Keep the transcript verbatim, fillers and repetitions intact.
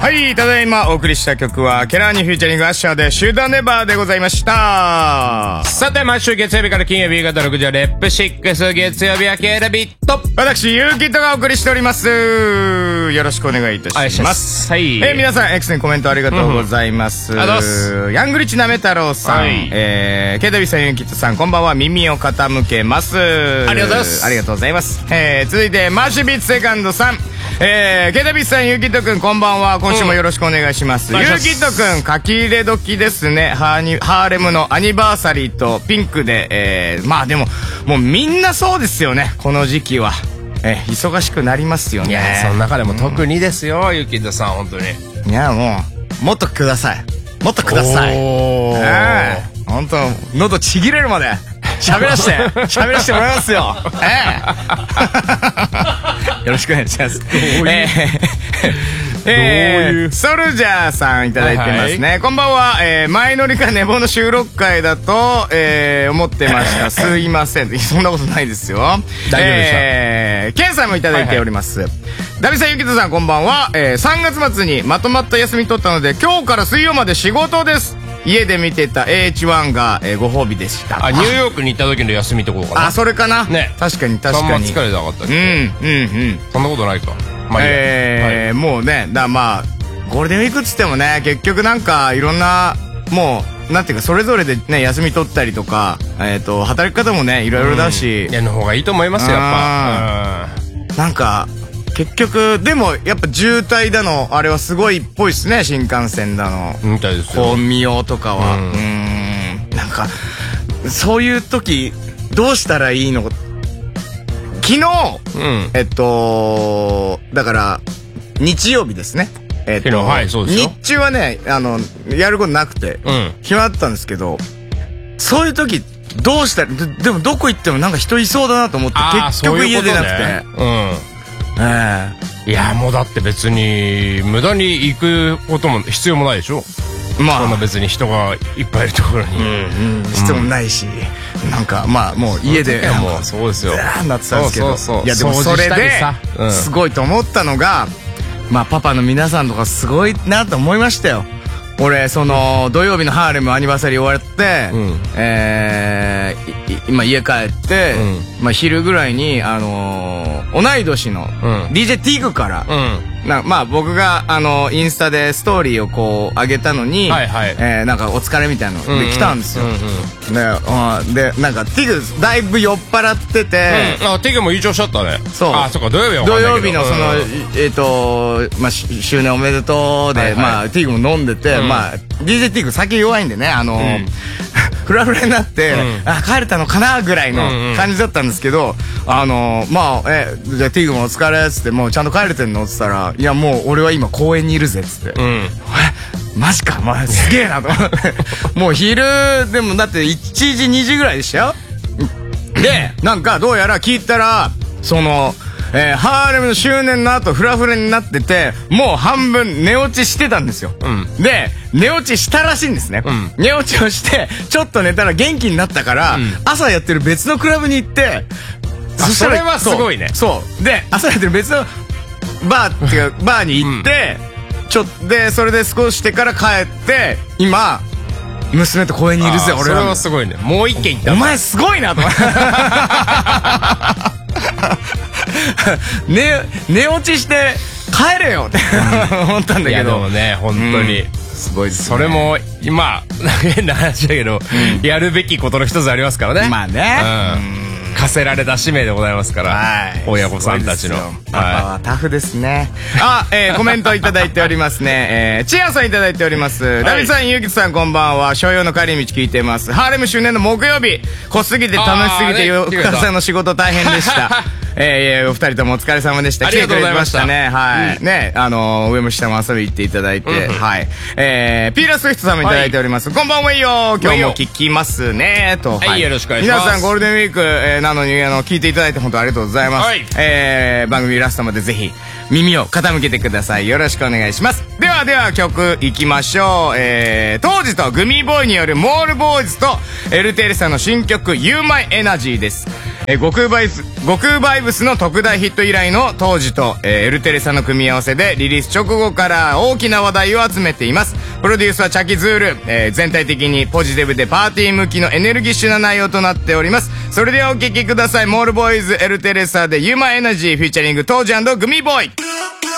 はい、ただいまお送りした曲はケラーにフューチャリングアッシャーで集団ネバーでございました。 さて、毎週月曜日から金曜日夕方ろくじはレップシックス、月曜日はケーラビット、 私ゆうきとがお送りしております。よろしくお願いいたします。 はい、 えー、皆さん X にコメントありがとうございます。 うん、ありがとうございます。 ヤングリッチなめ太郎さん、はい、えー、ケーダビさん、ゆうきとさん、こんばんは。耳を傾けます。 ありがとうございます。 ありがとうございます。えー、続いてマーシュビッツセカンドさん、えー、ケーダビさん、ゆうきとくん、こんばんは。今週もよろしくお願いします。うん、ゆうきとくん、書き入れ時ですね。ハーニ、ハーレムのアニバーサリーとピンクで、えー、まあでも、もうみんなそうですよね、この時期は。えー、忙しくなりますよね。 いや、その中でも特にですよ、うん、ゆうきとさん、本当に。 いや、もう、もっとください。もっとください。おー。えー、本当喉ちぎれるまで。喋らして、喋らしてもらいますよ。ええ。よろしくお願いします。えー、えー、ソルジャーさんいただいてますね。はい、こんばんは。えー、前乗りか寝坊の収録会だと、えー、思ってました。すいません。そんなことないですよ。 大丈夫でした。 えー、ケンさんもいただいております。はいはい、ダビさん、ゆきとさん、こんばんは。えー、さんがつ末にまとまった休み取ったので、今日から水曜まで仕事です。家で見てた エイチワン が、えー、ご褒美でした。 あ、ニューヨークに行った時の休みってことかな。 あ、それかな。ね。確かに確かに。 あんま疲れなかったっけ。 うんうんうん。 そんなことないか。 まあ、えー、はい、もうね、だまあゴールデンウィークっつってもね、結局なんかいろんな、もうなんていうか、それぞれでね休み取ったりとか、えっと働き方もねいろいろだし、 やの方がいいと思いますよ、やっぱ。 なんか結局でもやっぱ渋滞だのあれはすごいっぽいっすね、新幹線だのみたいですよ。 こう見ようとかは、うん、うーん、なんかそういう時どうしたらいいの。昨日、うん、えっとだから日曜日ですね。えっと、はい、そうですよ。日中はね、あのやることなくて、うん、暇だったんですけど、そういう時どうしたら、で, でもどこ行ってもなんか人いそうだなと思って結局家出なくて、う, う, ね、うん、ええー、いやもうだって別に無駄に行くことも必要もないでしょ。まあそんな別に人がいっぱいいるところに、 うんうん、必要もないし、うん、なんかまあもう家でもうそうですよなってたんですけど、そうそうそう、いやでもそれですごいと思ったのが、まあパパの皆さんとかすごいなと思いましたよ。俺その土曜日のハーレムアニバーサリー終わって、うん、えー、今家帰って、うん、まあ昼ぐらいにあのー、同い年の ディージェー ティグから、うん、なまあ僕があのインスタでストーリーをこう上げたのに、はいはい、えー、なんかお疲れみたいなので来たんですよ。でなんかティグだいぶ酔っ払ってて、 うん、あティグも優勝しちゃったね。 そう、 あそっか、土曜日は土曜日のその、うん、えっ、ー、とまあ周年おめでとうで、はいはい、まあティグも飲んでて、うん、まあ ディージェー ティグ酒弱いんでね、あのーうん、フラフラになって、うん、あ帰れたのかなぐらいの感じだったんですけど、うんうん、あのー、まあえじゃあティグもお疲れっつって、もうちゃんと帰れてんのっつったら、いやもう俺は今公園にいるぜっつって、うん、えマジか、まあ、すげえなと思ってもう昼でもだっていちじにじぐらいでしたよ。でなんかどうやら聞いたらその、えー、ハーレムの周年の後フラフラになってて、もう半分寝落ちしてたんですよ、うん、で寝落ちしたらしいんですね、うん、寝落ちをしてちょっと寝たら元気になったから、うん、朝やってる別のクラブに行って、 そしたらそれはすごいね。 そうで朝やってる別のバーっていうかバーに行って、うん、ちょっとでそれで少ししてから帰って今娘と公園にいるぜ俺は。 それはすごいね。もう一軒行った。 お前すごいなと思って寝寝落ちして帰れよって思ったんだけど。いやでもね本当に、うん、 すごいですね。 それも今変な話だけど、うん、やるべきことの一つありますからね。 まあね、 うん、課せられた使命でございますから、はい、親御さんたちのパパはタフですね。あ、えー、コメントいただいておりますね。えー、チアさんいただいております。はい、ダビさん、ゆうきさんこんばんは。所用の帰り道聞いてます。ハーレム周年の木曜日、濃すぎて楽しすぎてよくかさんの仕事大変でしたえー、お二人ともお疲れ様でした。 ありがとうございましたね。はい、うん、ね、あのー、上も下も遊び行っていただいて、うん、はい、えー、ピーラスフィフトさんもいただいております。はい、こんばんはよ。今日も聞きますねと。 はい、はい、よろしくお願いします。 皆さんゴールデンウィーク、えー、なのにあの聞いていただいて本当ありがとうございます。はい、えー、番組ラストまでぜひ耳を傾けてください。よろしくお願いします。ではでは曲いきましょう。えー、当時とグミーボーイによるモールボーイズとエルテールさんの新曲 You My Energy です。えー、極ウバイス悟空バイブスの特大ヒット以来の当時と、えー、エルテレサの組み合わせでリリース直後から大きな話題を集めています。プロデュースはチャキズール、えー、全体的にポジティブでパーティー向きのエネルギッシュな内容となっております。それではお聴きください。モールボーイズエルテレサでユーマエナジーフィーチャリングトージ&グミボーイ。